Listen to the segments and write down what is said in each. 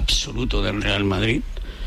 absoluto del Real Madrid,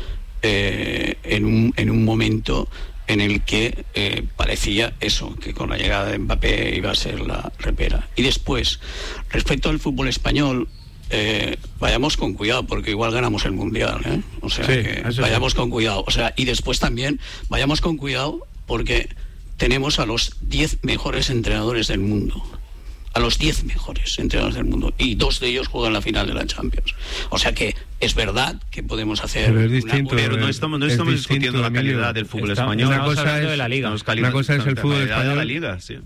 en un momento en el que parecía eso, que con la llegada de Mbappé iba a ser la repera. Y después, respecto al fútbol español, vayamos con cuidado, porque igual ganamos el Mundial, o sea, sí, que vayamos con cuidado, o sea, y después también vayamos con cuidado porque tenemos a los 10 mejores entrenadores del mundo, a los 10 mejores entrenadores del mundo, y 2 de ellos juegan la final de la Champions. O sea que es verdad que podemos hacer, pero es distinto, pero no estamos discutiendo la calidad del fútbol español. Una cosa es de la liga, una cosa es el fútbol español, la liga, sí.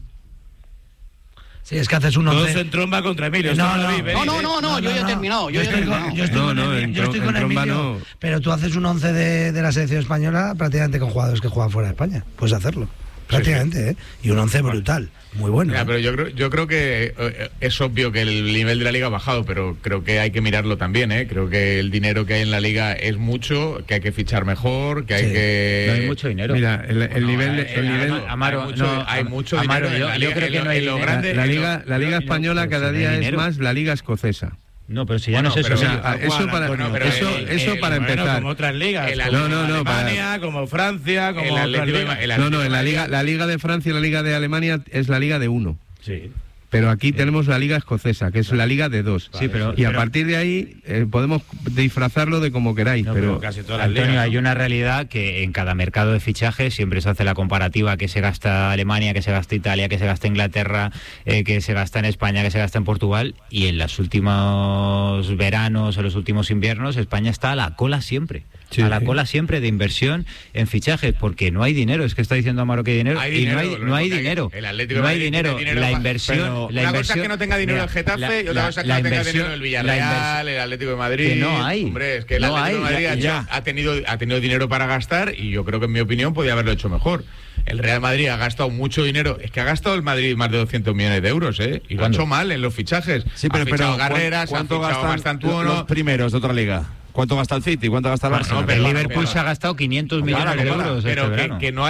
Sí, es que haces un 11. Todos en tromba contra Emilio. No, yo ya he terminado. Yo estoy con Emilio. Pero tú haces un 11 de la selección española prácticamente con jugadores que juegan fuera de España. Puedes hacerlo. Prácticamente, sí. Y un 11 brutal. Muy bueno. Mira, pero yo creo que es obvio que el nivel de la liga ha bajado, pero creo que hay que mirarlo también, Creo que el dinero que hay en la liga es mucho, que hay que fichar mejor, que hay que... No hay mucho dinero. Mira, el nivel... Amaro, hay mucho Amaro, dinero. Yo creo que no hay dinero. La liga española cada día es más la liga escocesa. No, pero si ya no es eso. Eso para empezar. Como otras ligas. Alemania, como Francia, como otras ligas. La liga de Francia y la liga de Alemania es la liga de 1. Sí. Pero aquí tenemos la liga escocesa, que es la liga de 2. Sí, a partir de ahí podemos disfrazarlo de como queráis. Pero casi todas las ligas, hay una realidad que en cada mercado de fichajes siempre se hace la comparativa, que se gasta Alemania, que se gasta Italia, que se gasta Inglaterra, que se gasta en España, que se gasta en Portugal, y en los últimos veranos, en los últimos inviernos, España está a la cola siempre. Sí, a la cola siempre de inversión en fichajes, porque no hay dinero. Es que está diciendo Amaro que hay dinero, no hay dinero. No hay dinero. La inversión... Una cosa es que no tenga dinero el Getafe y otra cosa es que no tenga dinero el Villarreal, el Atlético de Madrid. Que no hay. Hombre, es que el Atlético de Madrid ha tenido dinero para gastar, y yo creo que, en mi opinión, podía haberlo hecho mejor. El Real Madrid ha gastado mucho dinero. Es que ha gastado el Madrid más de 200 millones de euros, y lo ha hecho mal en los fichajes. Sí, pero Carreras, ¿cuánto gastan los primeros de otra liga? ¿Cuánto gasta el City? ¿Cuánto gasta el Barça? El Liverpool se ha gastado 500 millones de euros. Pero que no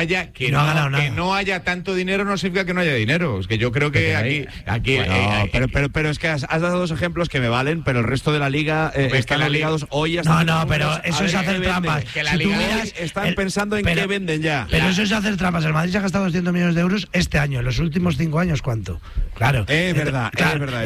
haya tanto dinero no significa que no haya dinero. Es que yo creo que aquí pero es que has dado 2 ejemplos que me valen, pero el resto de la liga están ligados hoy hasta... No, pero eso es hacer trampas. Que la liga están pensando en qué venden ya. Pero eso es hacer trampas. El Madrid se ha gastado 200 millones de euros este año. En los últimos 5 años, ¿cuánto? Claro. Es verdad.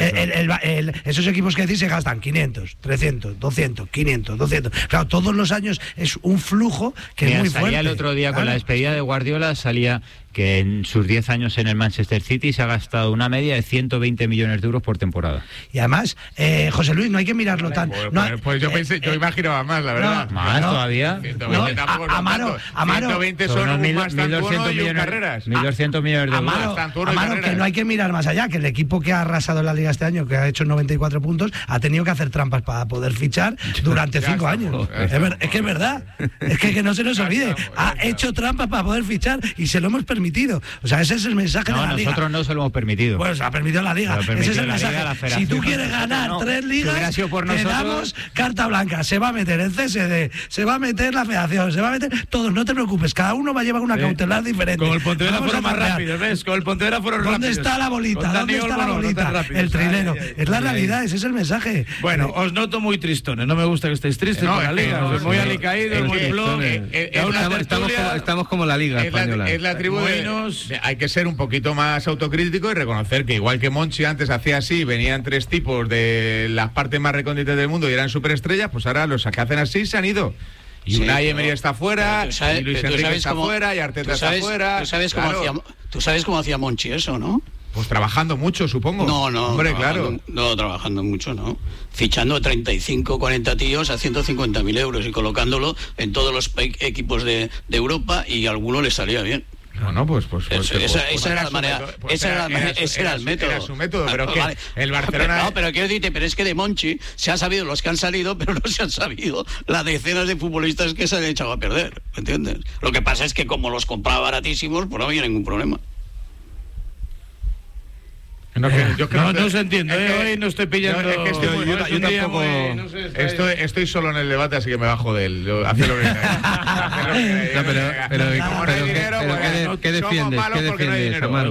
Esos equipos que decís se gastan 500, 300, 200, 500, 200. Claro, todos los años es un flujo que es muy fuerte. Salía el otro día con la despedida de Guardiola, salía que en sus 10 años en el Manchester City se ha gastado una media de 120 millones de euros por temporada. Y además, José Luis, no hay que mirarlo tan... Pues yo imaginaba más, la verdad. ¿Más todavía? 120 tampoco. Amaro, 120 son un Mastantuono y un Carreras. 1.200 millones de euros. Amaro, que no hay que mirar más allá, que el equipo que ha arrasado en la Liga este año, que ha hecho 94 puntos, ha tenido que hacer trampas para poder fichar durante 5 años. Es que es verdad. Es que no se nos olvide. Ha hecho trampas para poder fichar y se lo hemos permitido. O sea, ese es el mensaje de la Liga. Nosotros no se lo hemos permitido. Pues ha permitido la Liga. Ese es el mensaje. Si tú quieres ganar 3 ligas, te damos carta blanca. Se va a meter el CSD, se va a meter la Federación, se va a meter todos. No te preocupes, cada uno va a llevar una cautelar diferente. Como el Pontevedra fueron más rápidos, ¿ves? Como el Pontevedra fueron rápidos. ¿Dónde está la bolita? ¿Dónde está la bolita? El trilero. Es la realidad, ese es el mensaje. Bueno, os noto muy tristones. No me gusta que estéis tristes por la Liga. Muy alicaídos, muy flow. Estamos como la Liga española. Es la tribu de... Hay que ser un poquito más autocrítico y reconocer que, igual que Monchi antes hacía así, venían 3 tipos de las partes más recónditas del mundo y eran superestrellas, pues ahora los que hacen así se han ido. Y Unai Emery está fuera, y Luis Enrique está fuera, y Arteta está fuera. Tú sabes cómo hacía Monchi eso, ¿no? Pues trabajando mucho, supongo. No, hombre, claro. No, trabajando mucho, no. Fichando 35, 40 tíos a 150.000 euros y colocándolo en todos los equipos de Europa, y a alguno le salía bien. Bueno, pues esa era la manera, ese era el método. Era su método, pero que el Barcelona... No, pero quiero decirte, pero es que de Monchi se han sabido los que han salido, pero no se han sabido las decenas de futbolistas que se han echado a perder, ¿me entiendes? Lo que pasa es que como los compraba baratísimos, pues no había ningún problema. No se entiende, hoy no estoy pillando. Yo tampoco. Estoy solo en el debate, así que me bajo de él. Hace lo que ¿qué defiendes? Amaro?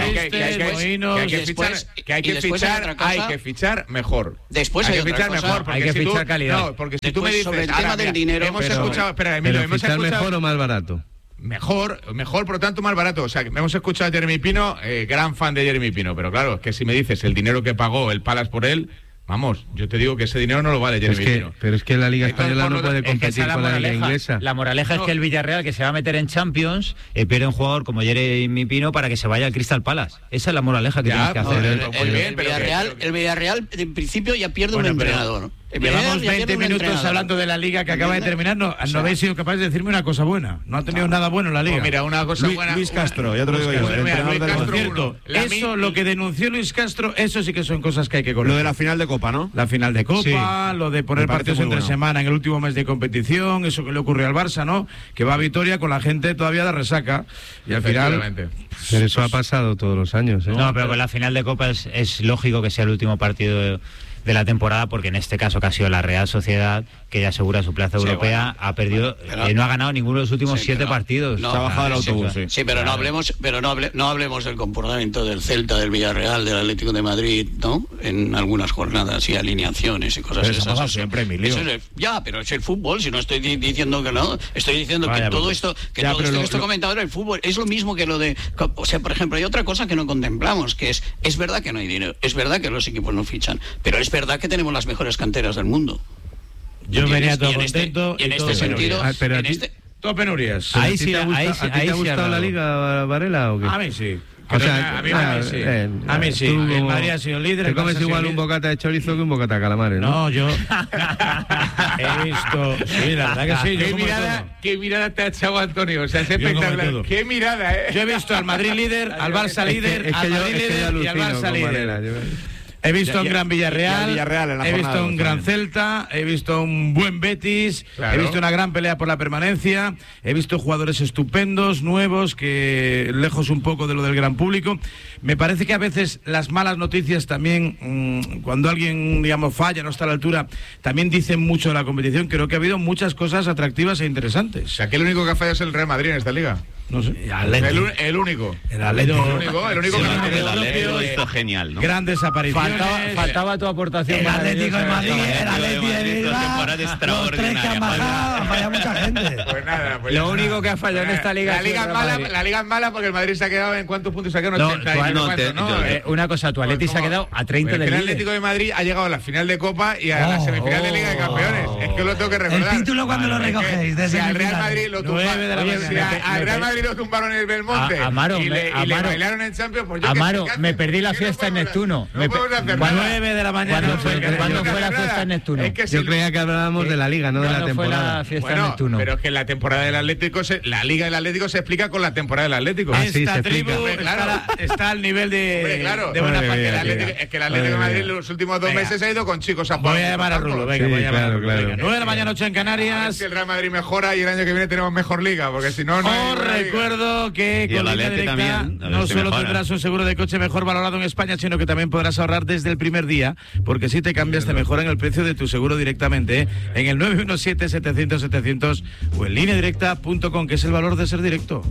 Que hay que fichar mejor. Después hay que fichar mejor. Hay que fichar calidad. No, porque si tú me dices sobre el tema del dinero, hemos escuchado mejor o más barato. Mejor, por lo tanto más barato. O sea, hemos escuchado a Jeremy Pino, gran fan de Jeremy Pino, pero claro, es que si me dices el dinero que pagó el Palace por él, vamos, yo te digo que ese dinero no lo vale Jeremy Pino. Pero es que la Liga Española no puede competir con la Liga Inglesa. La moraleja es que el Villarreal, que se va a meter en Champions, pierde un jugador como Jeremy Pino para que se vaya al Crystal Palace. Esa es la moraleja que tienes que hacer. El Villarreal, en principio, ya pierde un entrenador. Llevamos 20 minutos hablando de la Liga que acaba de terminar. No habéis sido capaces de decirme una cosa buena. No ha tenido nada bueno en la Liga. Mira, una cosa buena. Luis Castro, ya te lo digo yo. Por cierto, eso, lo que denunció Luis Castro, eso sí que son cosas que hay que corregir. Lo de la final de Copa, ¿no? La final de Copa, lo de poner partidos entre semana en el último mes de competición, eso que le ocurrió al Barça, ¿no? Que va a Vitoria con la gente todavía de resaca. Y al final. Pero eso ha pasado todos los años, ¿eh? No, pero con la final de Copa es lógico que sea el último partido de la temporada, porque en este caso que ha sido la Real Sociedad, que ya asegura su plaza europea, ha perdido, no ha ganado ninguno de los últimos 7 partidos. Se ha bajado el autobús. Sí, pero no hablemos del comportamiento del Celta, del Villarreal, del Atlético de Madrid, ¿no? En algunas jornadas y alineaciones y cosas esas. Eso siempre, Emilio. Pero es el fútbol, si no estoy diciendo que no, estoy diciendo que todo esto que he comentado era el fútbol, es lo mismo que lo de, o sea, por ejemplo, hay otra cosa que no contemplamos, que es verdad que no hay dinero, es verdad que los equipos no fichan, pero es verdad que tenemos las mejores canteras del mundo. Yo venía todo contento. Y en este sentido, todo penurias. ¿A ti te ha gustado la Liga, Varela, o qué? A mí sí. O sea, a mí sí. El Madrid ha sido líder. Te comes igual un bocata de chorizo que un bocata de calamares, ¿no? No, yo he visto. Sí, la verdad que sí. ¿Qué mirada te ha echado Antonio? O sea, es espectacular. ¿Qué mirada, eh? Yo he visto al Madrid líder, al Barça líder, al Madrid líder y al Barça líder. He visto un gran Villarreal, he visto un gran Celta, he visto un buen Betis, he visto una gran pelea por la permanencia, he visto jugadores estupendos, nuevos, que lejos un poco de lo del gran público. Me parece que a veces las malas noticias también, cuando alguien, digamos, falla, no está a la altura, también dicen mucho de la competición. Creo que ha habido muchas cosas atractivas e interesantes. O sea, que el único que ha fallado es el Real Madrid en esta liga. No sé. El único. El Atlético. El único que el Atlético lo hizo genial, ¿no? Grandes apariciones. Faltaba tu aportación. El Atlético de Madrid, el Atlético de Bilbao, los 3 que han bajado, ha fallado mucha gente. Pues nada. Lo único que ha fallado en esta liga. La liga es mala porque el Madrid se ha quedado en ¿cuántos puntos se ha quedado? 80. Una cosa, tu Atlético se ha quedado a 30 del líder. El Atlético de Madrid ha llegado a la final de Copa y a la semifinal de Liga de Campeones. Es que lo tengo que recordar. El título cuando lo recogéis. Si al Real Madrid lo tumbaron en el Belmonte y le bailaron en Champions, pues yo Amaro, me perdí la fiesta en Neptuno. 9 de la mañana. ¿Cuándo fue la fiesta en Neptuno? Yo creía que hablábamos de la Liga, no de la temporada. Fue la fiesta en Neptuno. Pero es que la temporada del Atlético, la Liga del Atlético se explica con la temporada del Atlético. Esta tribu está al nivel de buena parte. Es que el Atlético de Madrid los últimos 2 meses ha ido con chicos a jugar. Voy a llamar a Rulo, venga, voy a llamar a Rulo. 9 de la mañana, 8 en Canarias. Si el Real Madrid mejora y el año que viene tenemos mejor Liga, porque si no, os recuerdo que con Línea Directa no solo tendrás un seguro de coche mejor valorado en España, sino que también podrás ahorrar desde el primer día, porque si te cambias te mejoran el precio de tu seguro directamente, en el 917-700-700 o en lineadirecta.com, que es el valor de ser directo.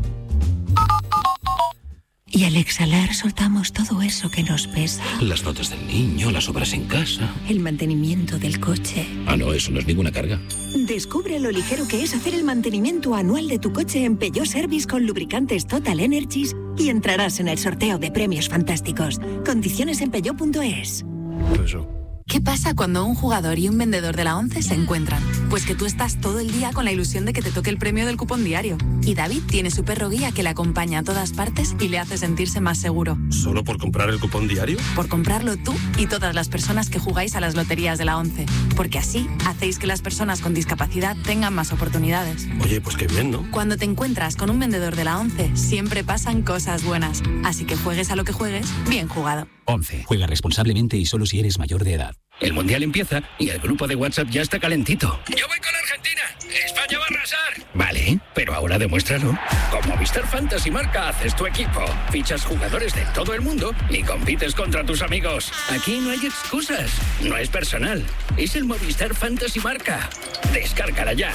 Y al exhalar soltamos todo eso que nos pesa. Las notas del niño, las obras en casa. El mantenimiento del coche. Ah, no, eso no es ninguna carga. Descubre lo ligero que es hacer el mantenimiento anual de tu coche en Peugeot Service con lubricantes Total Energies y entrarás en el sorteo de premios fantásticos. Condiciones en peugeot.es. ¿Qué pasa cuando un jugador y un vendedor de la ONCE se encuentran? Pues que tú estás todo el día con la ilusión de que te toque el premio del cupón diario. Y David tiene su perro guía que le acompaña a todas partes y le hace sentirse más seguro. ¿Solo por comprar el cupón diario? Por comprarlo tú y todas las personas que jugáis a las loterías de la ONCE. Porque así hacéis que las personas con discapacidad tengan más oportunidades. Oye, pues qué bien, ¿no? Cuando te encuentras con un vendedor de la ONCE, siempre pasan cosas buenas. Así que juegues a lo que juegues, bien jugado. ONCE. Juega responsablemente y solo si eres mayor de edad. El Mundial empieza y el grupo de WhatsApp ya está calentito. ¡Yo voy con Argentina! ¡España! España va a arrasar. Vale, pero ahora demuéstralo. Con Movistar Fantasy Marca haces tu equipo. Fichas jugadores de todo el mundo y compites contra tus amigos. Aquí no hay excusas. No es personal. Es el Movistar Fantasy Marca. Descárgala ya.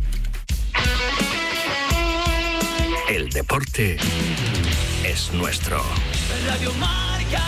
El deporte es nuestro. Radio Marca.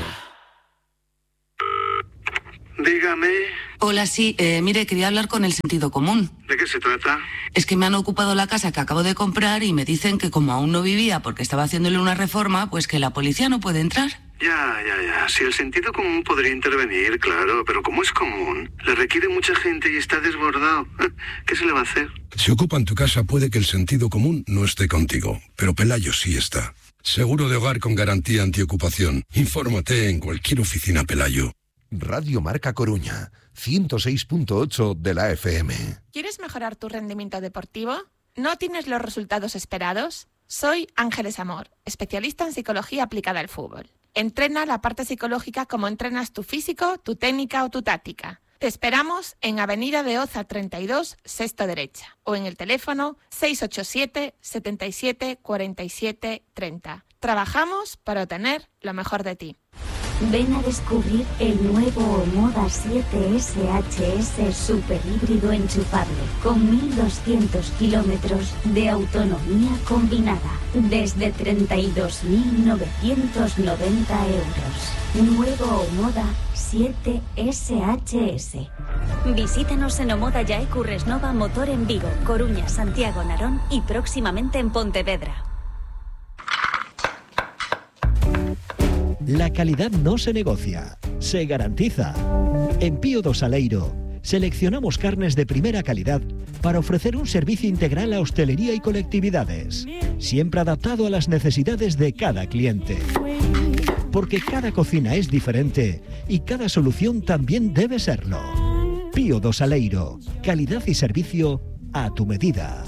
Dígame. Hola, sí. Mire, quería hablar con el sentido común. ¿De qué se trata? Es que me han ocupado la casa que acabo de comprar y me dicen que como aún no vivía porque estaba haciéndole una reforma, pues que la policía no puede entrar. Ya. Si el sentido común podría intervenir, claro, pero como es común, le requiere mucha gente y está desbordado. ¿Qué se le va a hacer? Si ocupan tu casa puede que el sentido común no esté contigo, pero Pelayo sí está. Seguro de hogar con garantía antiocupación. Infórmate en cualquier oficina Pelayo. Radio Marca Coruña, 106.8 de la FM. ¿Quieres mejorar tu rendimiento deportivo? ¿No tienes los resultados esperados? Soy Ángeles Amor, especialista en psicología aplicada al fútbol. Entrena la parte psicológica como entrenas tu físico, tu técnica o tu táctica. Te esperamos en Avenida de Oza 32, sexto derecha, o en el teléfono 687 77 47 30. Trabajamos para obtener lo mejor de ti. Ven a descubrir el nuevo Omoda 7 SHS super híbrido enchufable con 1.200 kilómetros de autonomía combinada desde 32.990 euros. Nuevo Omoda 7 SHS. Visítanos en Omoda Yae Curresnova Motor en Vigo, Coruña, Santiago, Narón y próximamente en Pontevedra. La calidad no se negocia, se garantiza. En Pío do Saleiro seleccionamos carnes de primera calidad para ofrecer un servicio integral a hostelería y colectividades, siempre adaptado a las necesidades de cada cliente. Porque cada cocina es diferente y cada solución también debe serlo. Pío do Saleiro, calidad y servicio a tu medida.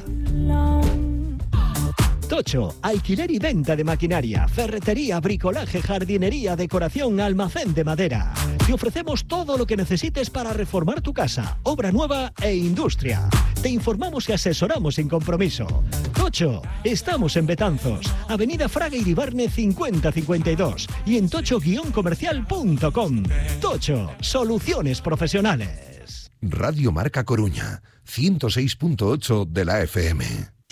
Tocho, alquiler y venta de maquinaria, ferretería, bricolaje, jardinería, decoración, almacén de madera. Te ofrecemos todo lo que necesites para reformar tu casa, obra nueva e industria. Te informamos y asesoramos sin compromiso. Tocho, estamos en Betanzos, Avenida Fraga Iribarne 5052 y en tocho-comercial.com. Tocho, soluciones profesionales. Radio Marca Coruña, 106.8 de la FM.